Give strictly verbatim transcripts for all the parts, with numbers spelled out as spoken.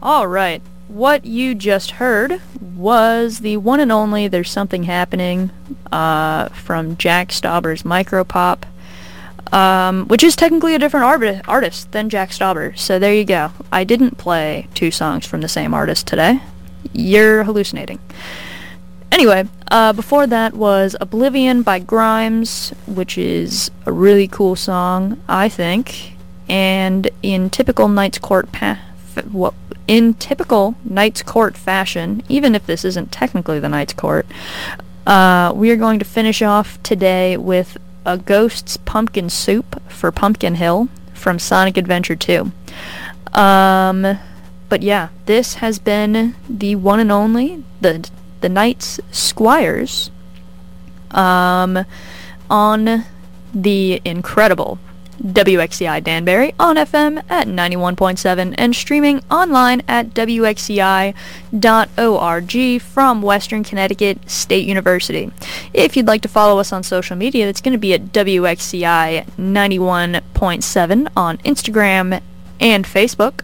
Alright, what you just heard was the one and only There's Something Happening uh, from Jack Stauber's Micropop, um, which is technically a different arbi- artist than Jack Stauber, so there you go. I didn't play two songs from the same artist today. You're hallucinating. Anyway, uh, before that was Oblivion by Grimes, which is a really cool song, I think, and in typical Knight's Court pa- f- what in typical Knight's Court fashion, even if this isn't technically the Knight's Court, uh, we are going to finish off today with a Ghost's Pumpkin Soup for Pumpkin Hill from Sonic Adventure two. Um, but yeah, this has been the one and only, the the Knights Squires, um, on the incredible W X C I Danbury on F M at ninety-one point seven and streaming online at W X C I dot org from Western Connecticut State University. If you'd like to follow us on social media, that's going to be at W X C I ninety-one point seven on Instagram and Facebook.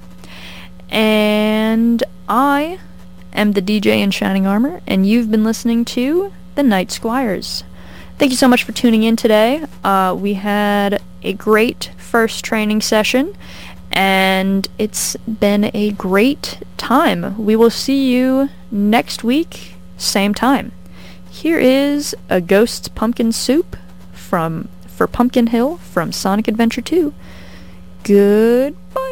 And I am the D J in Shining Armor, and you've been listening to The Night Squires. Thank you so much for tuning in today. Uh, we had a great first training session, and it's been a great time. We will see you next week, same time. Here is a Ghost's Pumpkin Soup from for Pumpkin Hill from Sonic Adventure two. Goodbye.